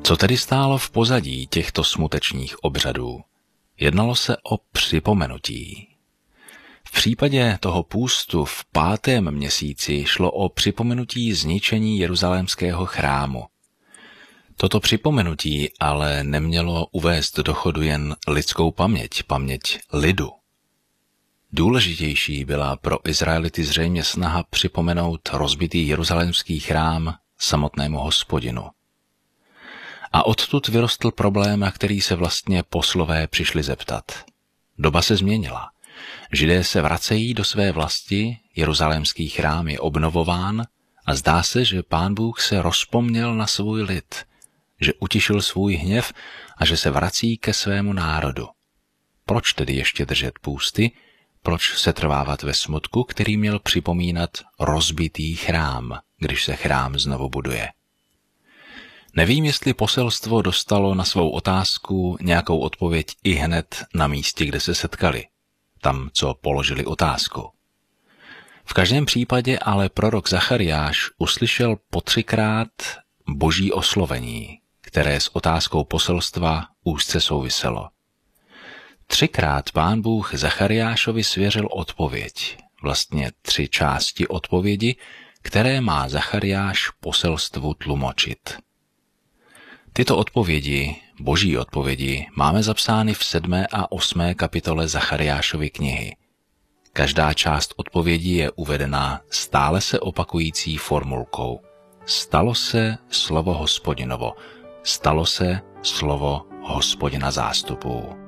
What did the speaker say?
Co tedy stálo v pozadí těchto smutečných obřadů? Jednalo se o připomenutí. V případě toho půstu v 5. měsíci šlo o připomenutí zničení jeruzalémského chrámu. Toto připomenutí ale nemělo uvést do chodu jen lidskou paměť lidu. Důležitější byla pro Izraelity zřejmě snaha připomenout rozbitý jeruzalémský chrám samotnému Hospodinu. A odtud vyrostl problém, na který se vlastně poslové přišli zeptat. Doba se změnila. Židé se vracejí do své vlasti, jeruzalémský chrám je obnovován a zdá se, že Pán Bůh se rozpomněl na svůj lid, že utišil svůj hněv a že se vrací ke svému národu. Proč tedy ještě držet půsty? Proč setrvávat ve smutku, který měl připomínat rozbitý chrám, když se chrám znovu buduje? Nevím, jestli poselstvo dostalo na svou otázku nějakou odpověď i hned na místě, kde se setkali, tam, co položili otázku. V každém případě ale prorok Zachariáš uslyšel po 3krát boží oslovení, které s otázkou poselstva úzce souviselo. 3krát Pán Bůh Zachariášovi svěřil odpověď, vlastně 3 části odpovědi, které má Zachariáš poselstvu tlumočit. Tyto odpovědi, boží odpovědi, máme zapsány v 7. a 8. kapitole Zachariášovy knihy. Každá část odpovědi je uvedena stále se opakující formulkou. Stalo se slovo Hospodinovo, stalo se slovo Hospodina zástupů.